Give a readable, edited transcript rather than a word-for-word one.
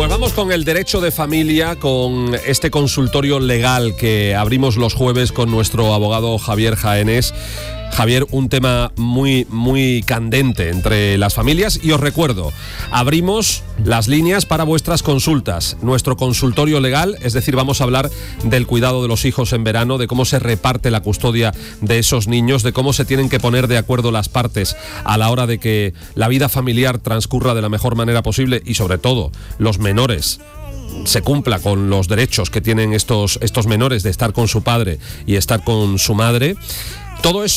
Nos vamos con el derecho de familia, con este consultorio legal que abrimos los jueves con nuestro abogado Javier Jaenés. Javier, un tema muy candente entre las familias y os recuerdo, abrimos las líneas para vuestras consultas. Nuestro consultorio legal, es decir, vamos a hablar del cuidado de los hijos en verano, de cómo se reparte la custodia de esos niños, de cómo se tienen que poner de acuerdo las partes a la hora de que la vida familiar transcurra de la mejor manera posible y sobre todo los menores se cumpla con los derechos que tienen estos menores de estar con su padre y estar con su madre. Todo eso